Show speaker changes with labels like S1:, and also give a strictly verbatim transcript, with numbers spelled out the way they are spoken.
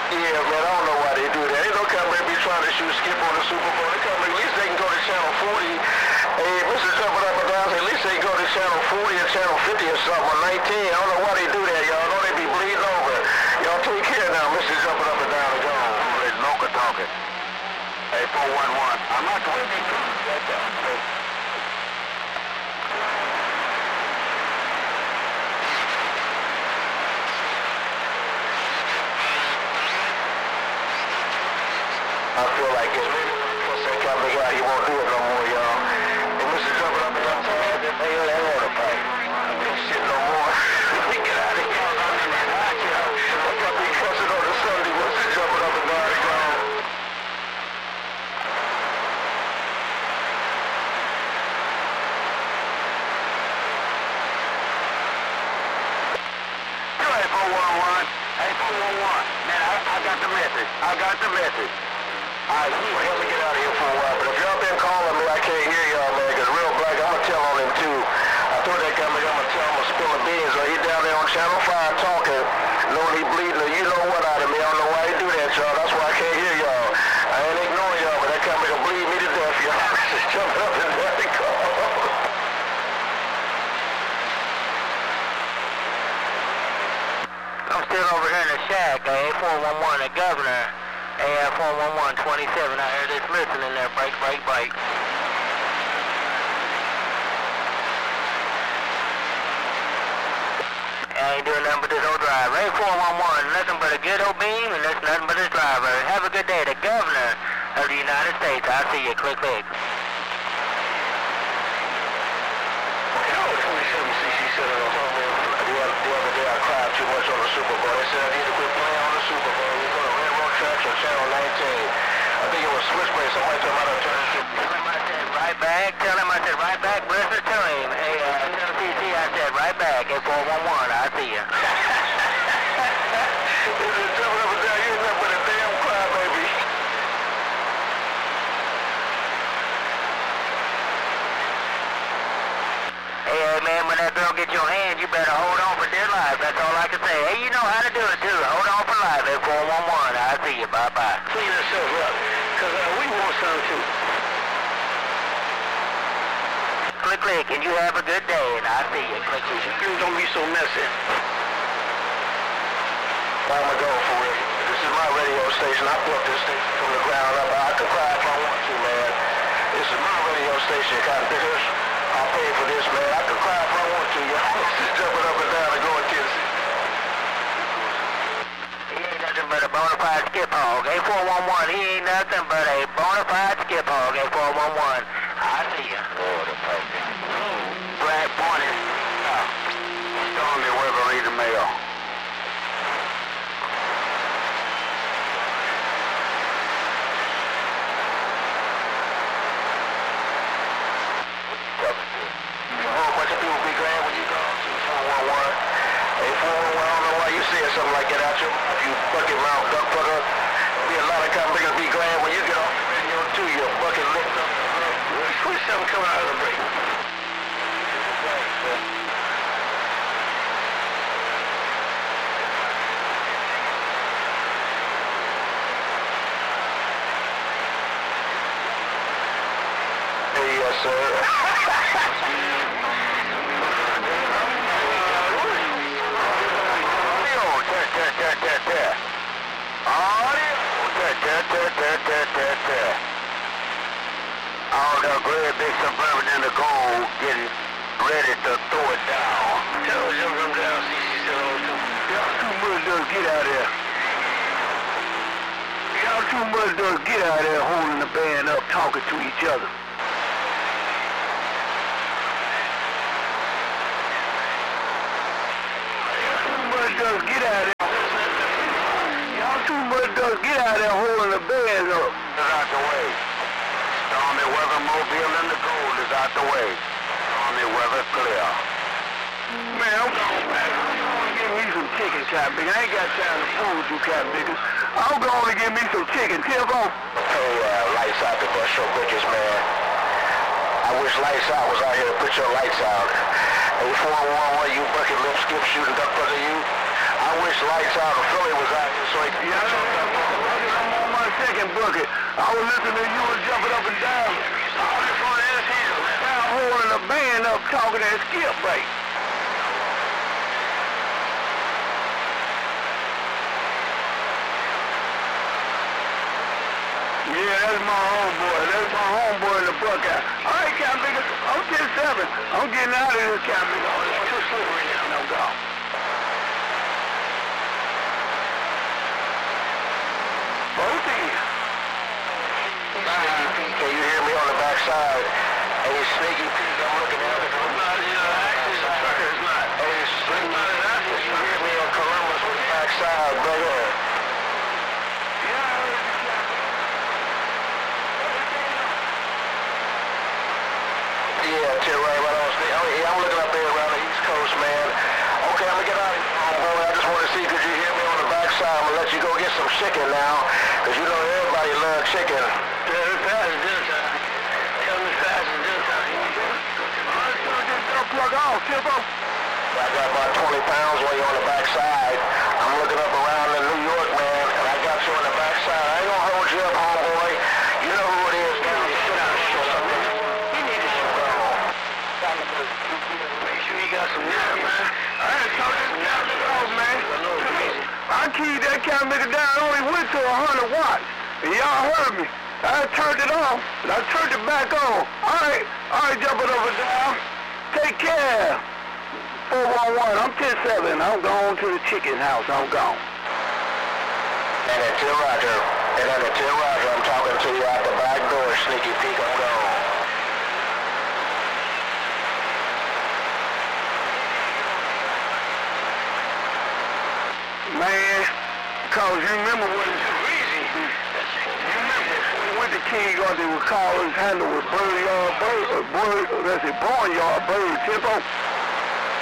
S1: Yeah, man, I don't know why they do that. Ain't no company be trying to shoot Skip on the Super Bowl. They come, at least they can go to Channel forty. Hey, Mister Jumping Up and Down, at least they can go to Channel forty or Channel fifty or something, or nineteen. I don't know why they do that, y'all. I know they be bleeding over. Y'all take care now, Mister Jumping Up and Down and go.
S2: It's Loca talking. Hey, four one one. I'm not the way they do that.
S1: I feel like it's once that kind of guy, he won't do it no more, y'all. And Mister Jumping Up and Down, hey, that water pipe. I can't shit no more. We get out of here. I got me cussing on the Sunday, Mister Jumping Up and Down and go.
S2: Hey, four one one. Hey, four one one. Man, I, I got the message. I got the message.
S1: Alright, well, let me get out of here for a while, but if y'all been calling me, I can't hear y'all, man, because Real Black, I'm going to tell on him, too. I told that guy, I'm going to tell him to spill the beans, or he down there on Channel five talking, knowing he bleeding, or you know what out of me. I don't know why he do that, y'all. That's why I can't hear y'all. I ain't ignoring y'all, but that guy going to bleed me to death, y'all. Just jumping up and down and call.
S3: I'm still over here in the shack, A four one one, the governor. A four one one twenty-seven, I heard this listening there, break, break, break. I ain't doing nothing but this old driver. A four one one, nothing but a good old beam, and that's nothing but this driver. Have a good day, the governor of the United States. I'll see you, click, click.
S1: The other day I cried too much on the Super Bowl. They said I need to quit playing on the Super Bowl. We go to Railroad Tracks on Channel nineteen. I think it was Switchblade. Somebody told me I done turned it.
S3: Tell him I said right back. Tell him I said right back. Listen to him. Hey, uh, tell C C I said right back. A four one one, I'll see you.
S1: This is jumping up and down. You ain't nothing but a damn crybaby.
S3: Hey, man, when that girl get your hand, you better hold on for dear life. That's all I can say. Hey, you know how to do it, too. Hold on for life. A four one one, I'll see you. Bye-bye.
S1: Clean yourself up, because uh, we want some, too.
S3: Click, click, and you have a good day, and I'll see you. Click, click.
S1: Don't be so messy. I'm going to go for it. This is my radio station. I built this station from the ground up. I can cry if I want to, man. This is my radio station, kind of because I'll pay for this, man. I can cry if I want to, y'all. Just jumping up and down and going to the
S3: He ain't nothing but a bona fide skip hog. A four one one, he ain't nothing but a bona fide skip hog. A four one one, I'll see you.
S2: Oh, the fucking Black Bonnet. Uh, Stormy Weather, read the mail.
S1: Something like that out your you bucket mouth duck fucker. Be a lot of cotton pickers be glad when you get off the radio too, you bucket licked up. There's something coming out of the break. Hey, yes, sir.
S2: All the great big suburban in the gold getting ready to throw it down.
S1: Tell us you're from down, C C said all too.
S2: Y'all too much to get out there. Y'all too much to get out there holding the band up, talking to each other. Y'all too much to get out there. Y'all too much to get out there holding the band up. It's out the way. Stormy Weather Mobile and the gold is out the way. Stormy Weather clear. Man, I'm going back. I'm going to give me some chicken, Cat Bigger. I ain't got time to fool with you, Cat Bigger. I'm going to give me some chicken. Tip off.
S1: Hey, uh, lights out to bust your britches, man. I wish lights out was out here to put your lights out. Hey, four one one, you bucket lip skip shooting duck bucket you. I wish lights out of Philly was out here so he could...
S2: Yeah, I'm on my second bucket. I was listening to you was jumping up and down. I was just on the hill. I'm holding a band up talking that skip break. Yeah, that's my homeboy. That's my homeboy in the Buckeye. All right, Captain, I'm ten seven. I'm getting out of this, Captain. Oh, it's too slippery now. No go. Both of you.
S1: Can you hear me on the backside? Hey, Sneaky Pete, I'm looking at it.
S2: It's not, you know, actually, it's not.
S1: Hey, Sneaky Pete, you hear me on Columbus with the backside, brother? Yeah, Tim, right, right on. Oh, yeah, I'm looking up there around the East Coast, man. Okay, I'm gonna get out of here, homeboy. I just want to see, could you hear me on the backside? I'm gonna let you go get some chicken now, because you know everybody loves chicken.
S2: Tell me fast as dinner time. Tell me fast as dinner time. All right, so just don't plug off, Timbo.
S1: I got about twenty pounds while you're on the backside. I'm looking up around in New York, man, and I got you on the backside. I ain't gonna hold you up, homeboy. You know who it is now. You should have show something. You need to show up.
S2: Make sure you got some nerve, man. I ain't talking this guy off, man. I keyed that camera nigga down, it only went to one hundred watts. And y'all heard me. I turned it off, and I turned it back on. All right, all right, jumping over down. Take care. four one one, I'm ten seven. I'm going to the chicken house. I'm gone.
S1: And until Roger, and then until Roger, I'm talking to you out the back door, Sneaky Pete, I'm gone.
S2: Man, cause you remember when it's easy. You remember when we went to King Arthur, they would call his handle with bird yard bird, or bird, let's say barn yard bird, Tempo.